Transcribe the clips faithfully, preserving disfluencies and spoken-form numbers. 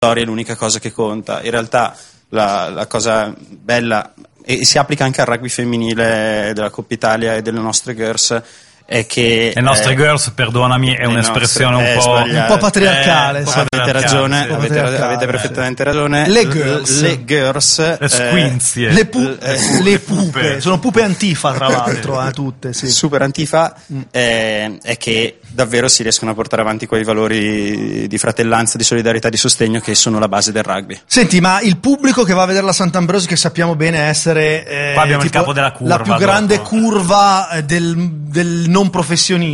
è l'unica cosa che conta. In realtà la, la cosa bella, e si applica anche al rugby femminile della Coppa Italia e delle nostre girls, è che le nostre eh, girls, perdonami, è un'espressione nostre, un, po', un po' patriarcale. Eh, sì. avete ragione, sì. avete, avete perfettamente ragione. Le girls, le, girls, le squinzie, eh, le, pu- eh, le pupe, sono pupe antifa tra l'altro, eh, tutte. Sì. Super antifa, eh, è che davvero si riescono a portare avanti quei valori di fratellanza, di solidarietà, di sostegno che sono la base del rugby. Senti, ma il pubblico che va a vedere la Sant'Ambrosio, che sappiamo bene essere eh, qua abbiamo tipo il capo della curva, la più grande dopo. curva del, del non professionismo,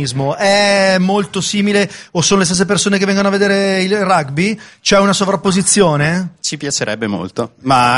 è molto simile o sono le stesse persone che vengono a vedere il rugby? C'è una sovrapposizione? Ci piacerebbe molto,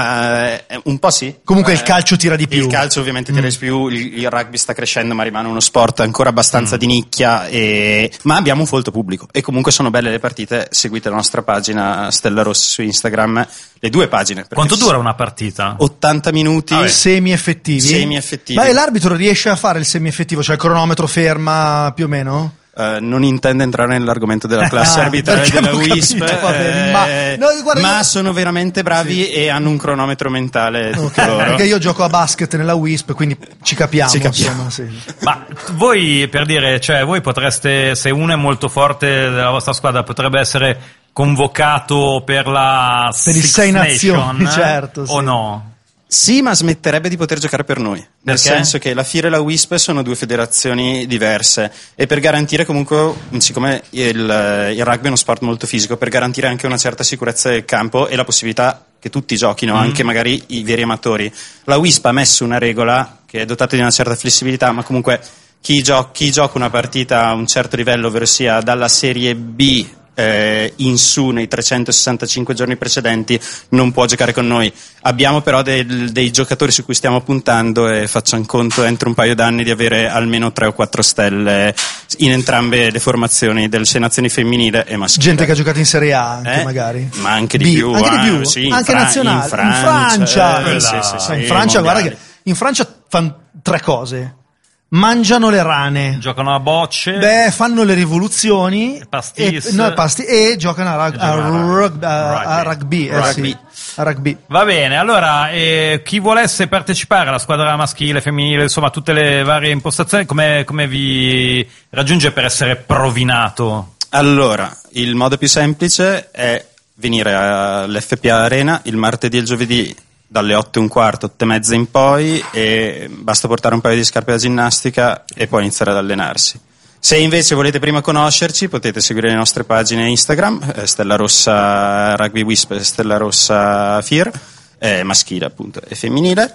ma eh, un po' sì. Comunque eh, il calcio tira di più. Il calcio ovviamente tira mm. di più, il, il rugby sta crescendo ma rimane uno sport ancora abbastanza mm. di nicchia, e, ma abbiamo un folto pubblico e comunque sono belle le partite. Seguite la nostra pagina Stella Rossa su Instagram, le due pagine. Quanto dura una partita? ottanta minuti. Ah, semi effettivi? Semi effettivi. Ma e l'arbitro riesce a fare il semi effettivo, cioè il cronometro ferma più o meno? Uh, non intendo entrare nell'argomento della classe ah, arbitrale della W I S P, capito, eh, ma, no, guarda, ma io... sono veramente bravi sì. e hanno un cronometro mentale tutti okay, loro. Perché io gioco a basket nella W I S P, quindi ci capiamo, ci capiamo. Insomma, sì. Ma voi, per dire, cioè voi potreste, se uno è molto forte della vostra squadra, potrebbe essere convocato per la per il Six Sei Nazioni, Nation, certo, sì. o no? Sì, ma smetterebbe di poter giocare per noi, nel Perché? senso che la F I R e la W I S P sono due federazioni diverse, e per garantire comunque, siccome il, il rugby è uno sport molto fisico, per garantire anche una certa sicurezza del campo e la possibilità che tutti giochino, mm. anche magari i veri amatori, la W I S P ha messo una regola che è dotata di una certa flessibilità, ma comunque chi, gio- chi gioca una partita a un certo livello, ovvero sia dalla Serie B Eh, in su nei trecentosessantacinque giorni precedenti, non può giocare con noi. Abbiamo però dei, dei giocatori su cui stiamo puntando, e facciamo conto entro un paio d'anni di avere almeno tre o quattro stelle in entrambe le formazioni del Sei Nazioni femminile e maschile. Gente che ha giocato in Serie A anche, eh? magari, ma anche di B, più, anche, di più? Ah, sì, anche in Fra- nazionale in Francia, in Francia, eh, eh, sì, sì, sì, in Francia guarda che in Francia fanno tre cose: mangiano le rane, giocano a bocce, beh, fanno le rivoluzioni, pastis, e, no, pasti, e giocano a, rug, a, rug, a, a rugby, eh, rugby. Sì, a rugby. Va bene, allora eh, chi volesse partecipare alla squadra maschile, femminile, insomma tutte le varie impostazioni, come, come vi raggiunge per essere provinato? Allora, il modo più semplice è venire all'F P A Arena il martedì e il giovedì dalle otto e un quarto, otto e mezza in poi, e basta portare un paio di scarpe da ginnastica e poi iniziare ad allenarsi. Se invece volete prima conoscerci, potete seguire le nostre pagine Instagram, eh, Stella Rossa Rugby W I S P, Stella Rossa F I R, eh, maschile appunto e femminile,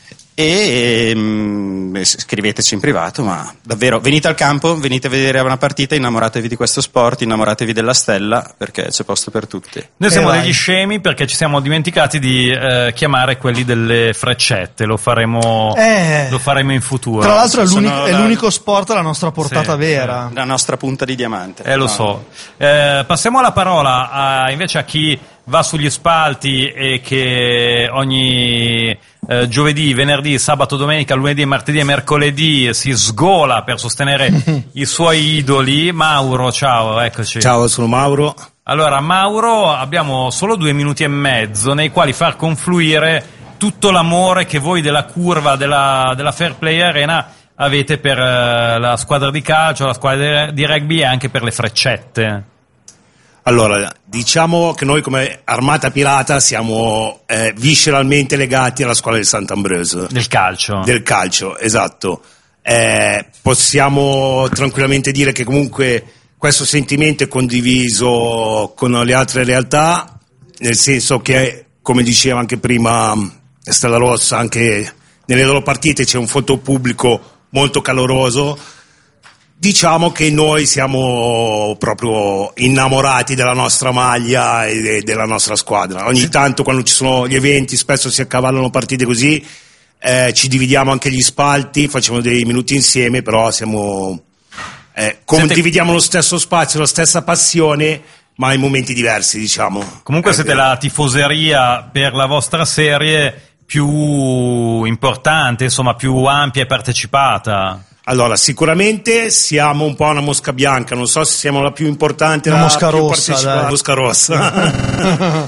e ehm, scriveteci in privato, ma davvero venite al campo, venite a vedere una partita, innamoratevi di questo sport, innamoratevi della Stella, perché c'è posto per tutti. Noi siamo Eh, degli scemi perché ci siamo dimenticati di eh, chiamare quelli delle freccette, lo faremo, Eh. lo faremo in futuro. Tra l'altro è, Sono l'unico, è la- l'unico sport alla nostra portata Sì, vera. La nostra punta di diamante. Eh, lo No. so. Eh, passiamo la parola a, invece a chi va sugli spalti e che ogni eh, giovedì, venerdì, sabato, domenica, lunedì, martedì e mercoledì si sgola per sostenere i suoi idoli. Mauro, ciao, eccoci. Ciao, sono Mauro. Allora, Mauro, abbiamo solo due minuti e mezzo nei quali far confluire tutto l'amore che voi della curva della, della Fair Play Arena avete per eh, la squadra di calcio, la squadra di rugby e anche per le freccette. Allora, diciamo che noi come Armata Pirata siamo eh, visceralmente legati alla scuola del Sant'Ambrosio. Del calcio. Del calcio, esatto. Eh, possiamo tranquillamente dire che comunque questo sentimento è condiviso con le altre realtà, nel senso che, come diceva anche prima Stella Rossa, anche nelle loro partite c'è un folto pubblico molto caloroso. Diciamo che noi siamo proprio innamorati della nostra maglia e de- della nostra squadra. Ogni tanto, quando ci sono gli eventi, spesso si accavallano partite così, eh, ci dividiamo anche gli spalti, facciamo dei minuti insieme, però siamo eh, condividiamo lo stesso spazio, la stessa passione, ma in momenti diversi, diciamo. Comunque Eh, siete la tifoseria per la vostra serie più importante, insomma più ampia e partecipata. Allora, sicuramente siamo un po' una mosca bianca, non so se siamo la più importante, Una la mosca più rossa, partecipa- dai. mosca rossa.